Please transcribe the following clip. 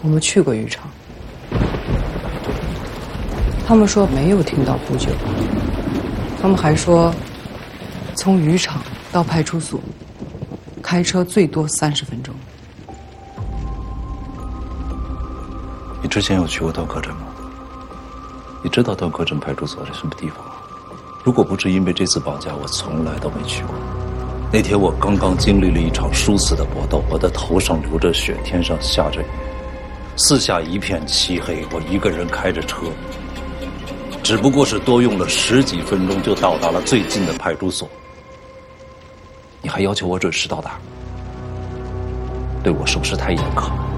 我们去过渔场，他们说没有听到呼救，他们还说从渔场到派出所开车最多30分钟。 你之前有去过段科镇吗？你知道段科镇派出所是什么地方吗？如果不是因为这次绑架，我从来都没去过。那天我刚刚经历了一场殊死的搏斗，我的头上流着血，天上下着雨，四下一片漆黑，我一个人开着车，只不过是多用了10几分钟就到达了最近的派出所。你还要求我准时到达，对我是不是太严苛？